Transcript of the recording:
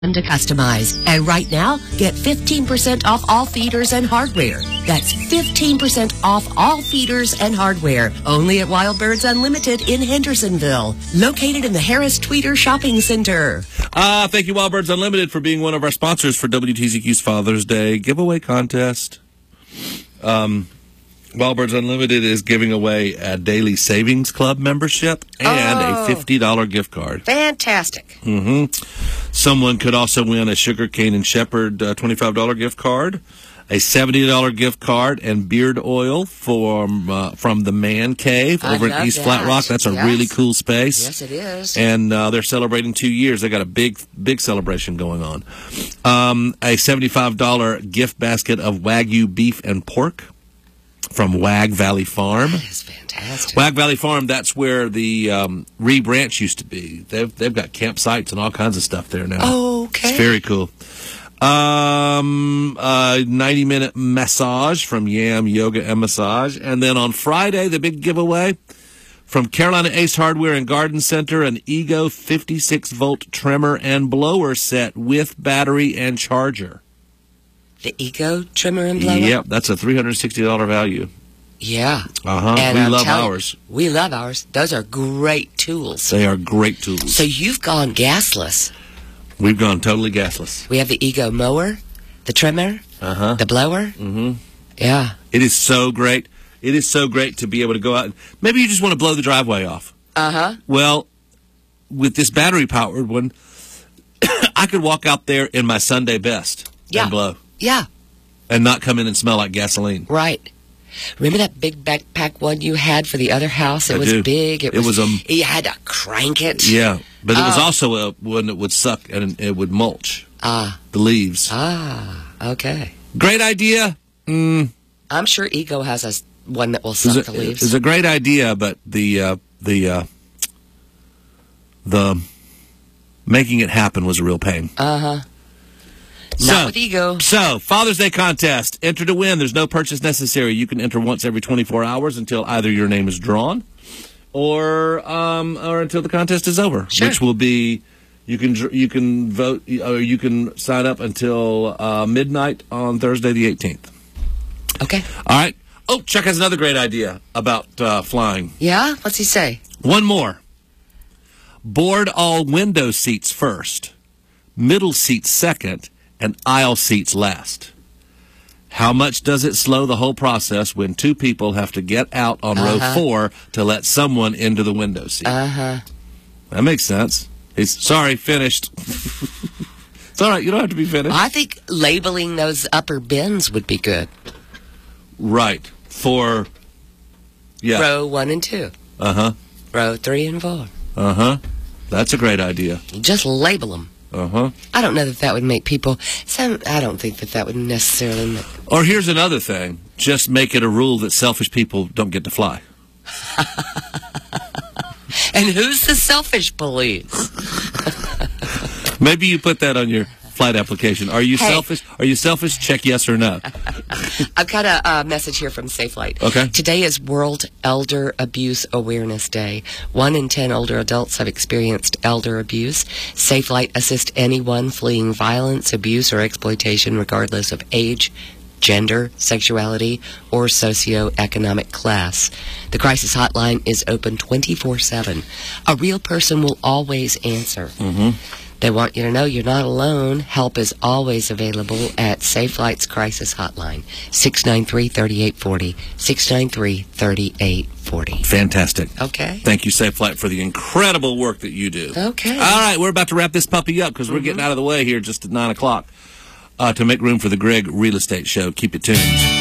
to customize. And right now, get 15% off all feeders and hardware. That's 15% off all feeders and hardware. Only at Wild Birds Unlimited in Hendersonville. Located in the Harris Tweeter Shopping Center. Thank you, Wild Birds Unlimited, for being one of our sponsors for WTZQ's Father's Day giveaway contest. Wild Birds Unlimited is giving away a Daily Savings Club membership and a $50 gift card. Fantastic. Someone could also win a Sugar Cane and Shepherd $25 gift card, a $70 gift card, and beard oil from the Man Cave over in East Flat Rock. That's a really cool space. Yes, it is. And they're celebrating 2 years. They got a big celebration going on. A $75 gift basket of Wagyu beef and pork from Wag Valley Farm. That is fantastic. Wag Valley Farm, that's where the Reeb Ranch used to be. They've got campsites and all kinds of stuff there now. Okay. It's very cool. 90-minute massage from Yam Yoga and Massage. And then on Friday, the big giveaway from Carolina Ace Hardware and Garden Center, an Ego 56-volt trimmer and blower set with battery and charger. The Ego trimmer and blower? Yep, that's a $360 value. Yeah. And we love ours. We love ours. Those are great tools. They are great tools. So you've gone gasless. We've gone totally gasless. We have the Ego mower, the trimmer, the blower. Yeah. It is so great. It is so great to be able to go out. Maybe you just want to blow the driveway off. Well, with this battery-powered one, I could walk out there in my Sunday best and blow. Yeah. And not come in and smell like gasoline. Right. Remember that big backpack one you had for the other house? It was big. It was you had to crank it. Yeah. But it was also a one that would suck and it would mulch the leaves. Okay. Great idea. I'm sure Ego has one that will suck the leaves. It's a great idea, but the making it happen was a real pain. Not with Ego. So, Father's Day contest. Enter to win. There's no purchase necessary. You can enter once every 24 hours until either your name is drawn or until the contest is over. Sure. Which will be, you can vote, or you can sign up until midnight on Thursday the 18th. Okay. All right. Oh, Chuck has another great idea about flying. Yeah? What's he say? One more. Board all window seats first, middle seats second, and aisle seats last. How much does it slow the whole process when two people have to get out on row 4 to let someone into the window seat? That makes sense. Sorry, finished. It's all right. You don't have to be finished. I think labeling those upper bins would be good. Right. For, Row 1 and 2. Row 3 and 4. That's a great idea. Just label them. I don't know that would make people... I don't think that would necessarily make... Or here's another thing. Just make it a rule that selfish people don't get to fly. And who's the selfish police? Maybe you put that on your flight application. Are you selfish? Are you selfish? Check yes or no. I've got a message here from SafeFlight. Okay. Today is World Elder Abuse Awareness Day. 1 in 10 older adults have experienced elder abuse. SafeFlight assists anyone fleeing violence, abuse, or exploitation regardless of age, gender, sexuality, or socioeconomic class. The crisis hotline is open 24/7. A real person will always answer. They want you to know you're not alone. Help is always available at SafeFlight's crisis hotline, 693-3840, 693-3840. Fantastic. Okay. Thank you, SafeFlight, for the incredible work that you do. Okay. All right, we're about to wrap this puppy up because we're getting out of the way here just at 9 o'clock to make room for the Greg Real Estate Show. Keep it tuned.